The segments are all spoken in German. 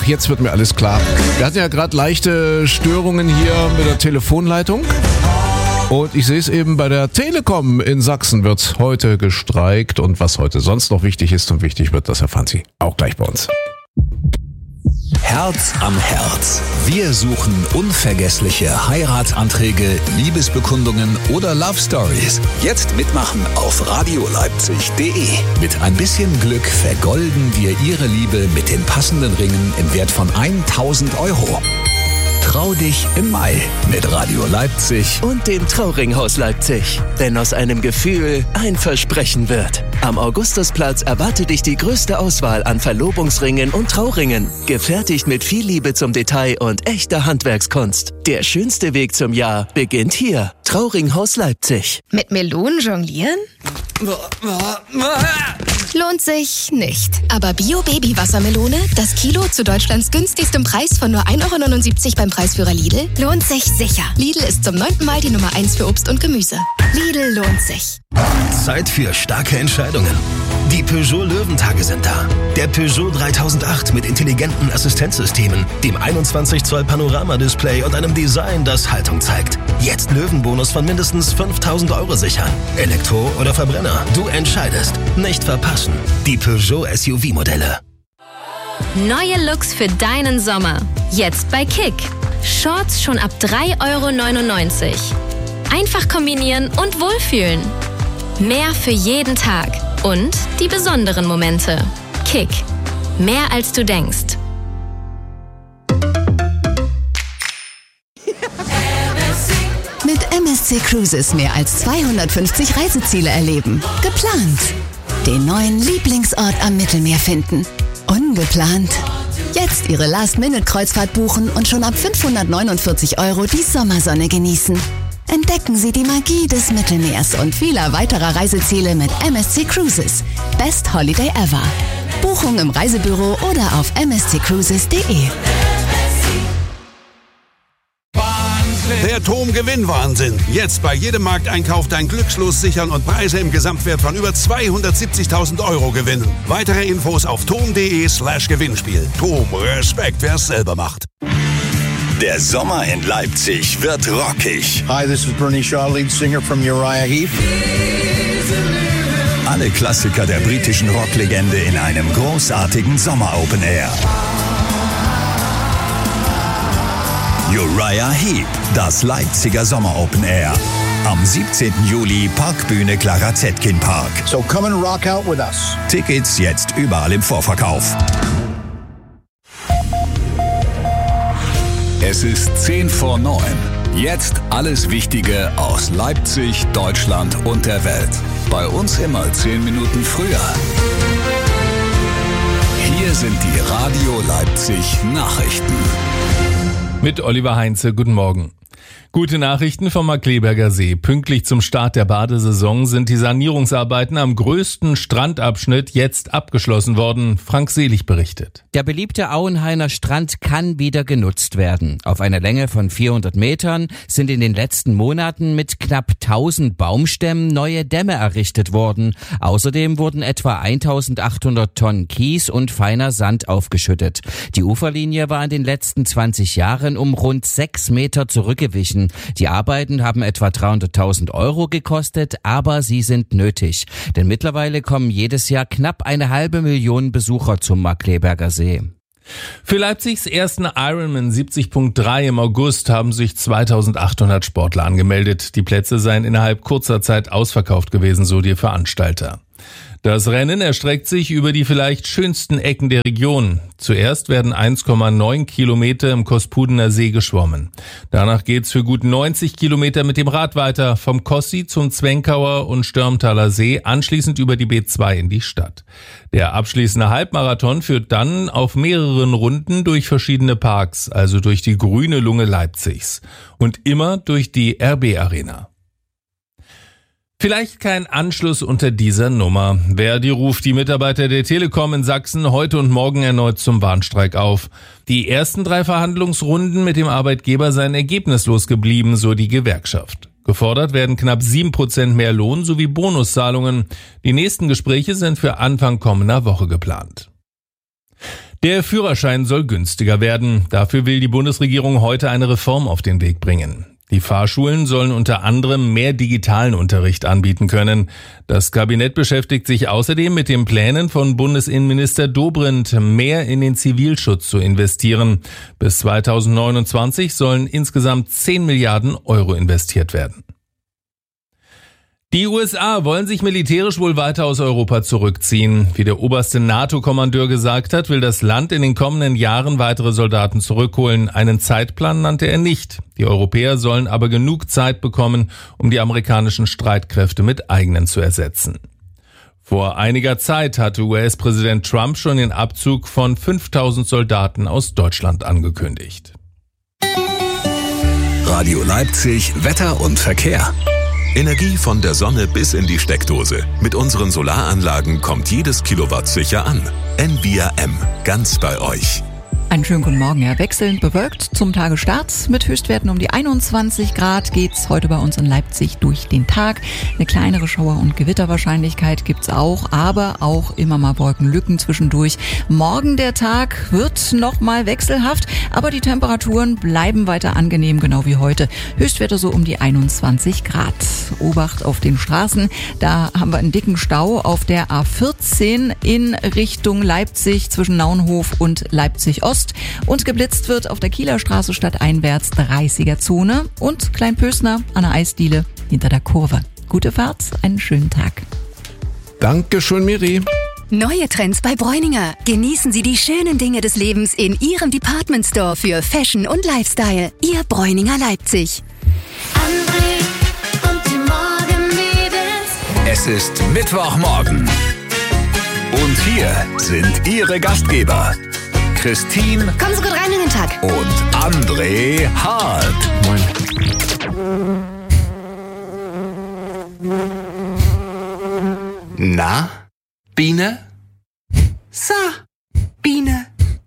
jetzt wird mir alles klar. Wir hatten ja gerade leichte Störungen hier mit der Telefonleitung. Und ich sehe es eben, bei der Telekom in Sachsen wird heute gestreikt. Und was heute sonst noch wichtig ist und wichtig wird, das erfahren Sie auch gleich bei uns. Herz am Herz. Wir suchen unvergessliche Heiratsanträge, Liebesbekundungen oder Love Stories. Jetzt mitmachen auf radioleipzig.de. Mit ein bisschen Glück vergolden wir Ihre Liebe mit den passenden Ringen im Wert von 1.000 €. Trau dich im Mai mit Radio Leipzig und dem Trauringhaus Leipzig. Denn aus einem Gefühl ein Versprechen wird. Am Augustusplatz erwartet dich die größte Auswahl an Verlobungsringen und Trauringen. Gefertigt mit viel Liebe zum Detail und echter Handwerkskunst. Der schönste Weg zum Jahr beginnt hier. Trauringhaus Leipzig. Mit Melonen jonglieren? Lohnt sich nicht. Aber Bio-Baby-Wassermelone, das Kilo zu Deutschlands günstigstem Preis von nur 1,79 € beim Preisführer Lidl, lohnt sich sicher. Lidl ist zum 9. Mal die Nummer 1 für Obst und Gemüse. Lidl lohnt sich. Zeit für starke Entscheidungen. Die Peugeot Löwentage sind da. Der Peugeot 3008 mit intelligenten Assistenzsystemen, dem 21 Zoll Panoramadisplay und einem Design, das Haltung zeigt. Jetzt Löwenbonus von mindestens 5.000 € sichern. Elektro oder Verbrenner, du entscheidest. Nicht verpassen. Die Peugeot SUV-Modelle. Neue Looks für deinen Sommer. Jetzt bei Kick. Shorts schon ab 3,99 €. Einfach kombinieren und wohlfühlen. Mehr für jeden Tag. Und die besonderen Momente. Kick. Mehr als du denkst. Mit MSC Cruises mehr als 250 Reiseziele erleben. Geplant. Den neuen Lieblingsort am Mittelmeer finden. Ungeplant. Jetzt Ihre Last-Minute-Kreuzfahrt buchen und schon ab 549 € die Sommersonne genießen. Entdecken Sie die Magie des Mittelmeers und vieler weiterer Reiseziele mit MSC Cruises. Best Holiday ever. Buchung im Reisebüro oder auf msccruises.de. Der TOM-Gewinnwahnsinn. Jetzt bei jedem Markteinkauf dein Glückslos sichern und Preise im Gesamtwert von über 270.000 € gewinnen. Weitere Infos auf tom.de/Gewinnspiel. TOM, Respekt, wer es selber macht. Der Sommer in Leipzig wird rockig. Hi, this is Bernie Shaw, lead singer from Uriah Heep. Alle Klassiker der britischen Rocklegende in einem großartigen Sommer-Open Air. Uriah Heep, das Leipziger Sommer-Open Air. Am 17. Juli Parkbühne Clara Zetkin Park. So come and rock out with us. Tickets jetzt überall im Vorverkauf. Es ist 10 vor 9. Jetzt alles Wichtige aus Leipzig, Deutschland und der Welt. Bei uns immer 10 Minuten früher. Hier sind die Radio Leipzig Nachrichten. Mit Oliver Heinze, guten Morgen. Gute Nachrichten vom Markkleeberger See. Pünktlich zum Start der Badesaison sind die Sanierungsarbeiten am größten Strandabschnitt jetzt abgeschlossen worden. Frank Selig berichtet. Der beliebte Auenhainer Strand kann wieder genutzt werden. Auf einer Länge von 400 Metern sind in den letzten Monaten mit knapp 1000 Baumstämmen neue Dämme errichtet worden. Außerdem wurden etwa 1800 Tonnen Kies und feiner Sand aufgeschüttet. Die Uferlinie war in den letzten 20 Jahren um rund 6 Meter zurückgewichen. Die Arbeiten haben etwa 300.000 € gekostet, aber sie sind nötig. Denn mittlerweile kommen jedes Jahr knapp 500.000 Besucher zum Markkleeberger See. Für Leipzigs ersten Ironman 70.3 im August haben sich 2800 Sportler angemeldet. Die Plätze seien innerhalb kurzer Zeit ausverkauft gewesen, so die Veranstalter. Das Rennen erstreckt sich über die vielleicht schönsten Ecken der Region. Zuerst werden 1,9 Kilometer im Kospudener See geschwommen. Danach geht's für gut 90 Kilometer mit dem Rad weiter, vom Kossi zum Zwenkauer und Störmtaler See, anschließend über die B2 in die Stadt. Der abschließende Halbmarathon führt dann auf mehreren Runden durch verschiedene Parks, also durch die grüne Lunge Leipzigs und immer durch die RB Arena. Vielleicht kein Anschluss unter dieser Nummer. Verdi ruft die Mitarbeiter der Telekom in Sachsen heute und morgen erneut zum Warnstreik auf. Die ersten 3 Verhandlungsrunden mit dem Arbeitgeber seien ergebnislos geblieben, so die Gewerkschaft. Gefordert werden knapp 7% mehr Lohn sowie Bonuszahlungen. Die nächsten Gespräche sind für Anfang kommender Woche geplant. Der Führerschein soll günstiger werden. Dafür will die Bundesregierung heute eine Reform auf den Weg bringen. Die Fahrschulen sollen unter anderem mehr digitalen Unterricht anbieten können. Das Kabinett beschäftigt sich außerdem mit den Plänen von Bundesinnenminister Dobrindt, mehr in den Zivilschutz zu investieren. Bis 2029 sollen insgesamt 10 Milliarden Euro investiert werden. Die USA wollen sich militärisch wohl weiter aus Europa zurückziehen. Wie der oberste NATO-Kommandeur gesagt hat, will das Land in den kommenden Jahren weitere Soldaten zurückholen. Einen Zeitplan nannte er nicht. Die Europäer sollen aber genug Zeit bekommen, um die amerikanischen Streitkräfte mit eigenen zu ersetzen. Vor einiger Zeit hatte US-Präsident Trump schon den Abzug von 5000 Soldaten aus Deutschland angekündigt. Radio Leipzig, Wetter und Verkehr. Energie von der Sonne bis in die Steckdose. Mit unseren Solaranlagen kommt jedes Kilowatt sicher an. Envia M, ganz bei euch. Einen schönen guten Morgen, ja. Wechselnd bewölkt zum Tagestart. Mit Höchstwerten um die 21 Grad geht's heute bei uns in Leipzig durch den Tag. Eine kleinere Schauer- und Gewitterwahrscheinlichkeit gibt's auch, aber auch immer mal Wolkenlücken zwischendurch. Morgen der Tag wird nochmal wechselhaft, aber die Temperaturen bleiben weiter angenehm, genau wie heute. Höchstwerte so um die 21 Grad. Obacht auf den Straßen. Da haben wir einen dicken Stau auf der A14 in Richtung Leipzig zwischen Naunhof und Leipzig-Ost. Und geblitzt wird auf der Kieler Straße stadteinwärts 30er-Zone und Kleinpösner an der Eisdiele hinter der Kurve. Gute Fahrt, einen schönen Tag. Dankeschön, Miri. Neue Trends bei Bräuninger. Genießen Sie die schönen Dinge des Lebens in Ihrem Department Store für Fashion und Lifestyle. Ihr Bräuninger Leipzig. und die Morgenmädels. Es ist Mittwochmorgen. Und hier sind Ihre Gastgeber. Christine. Kommen Sie gut rein in den Tag. Und André Hart. Moin. Na, Biene? Biene.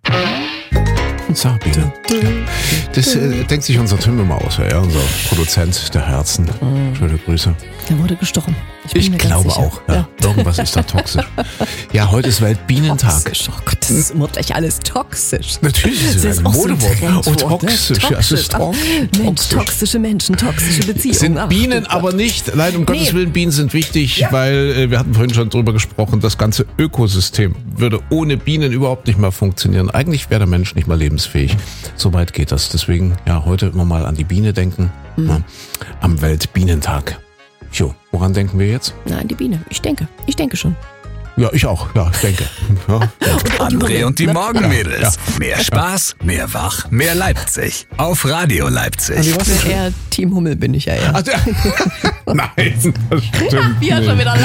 Sabine. Das denkt sich unser Tim immer aus, ja, unser Produzent der Herzen. Schöne Grüße. Der wurde gestochen. Ich glaube auch. Ja. Irgendwas ist da toxisch. Ja, heute ist Weltbienentag. Toxisch. Oh Gott, das ist immer gleich alles toxisch. Natürlich ist es ein Modewort. Oh, toxisch. Ja, es ist Mensch, toxische Menschen, toxische Beziehungen. Sind Bienen aber nicht. Nein, um Gottes Willen, Bienen sind wichtig, weil wir hatten vorhin schon drüber gesprochen, das ganze Ökosystem würde ohne Bienen überhaupt nicht mehr funktionieren. Eigentlich wäre der Mensch nicht mehr lebensfähig. So weit geht das. Deswegen, ja, heute immer mal an die Biene denken. Am Weltbienentag. Jo, woran denken wir jetzt? Na, an die Biene. Ich denke schon. Ja, ich auch. Ja, ich denke. Ja. André und die Morgenmädels. Ja. Mehr Spaß, mehr Wach, mehr Leipzig. Auf Radio Leipzig. Also, was eher Team Hummel bin ich ja eher. Nein, das stimmt Wie er schon wieder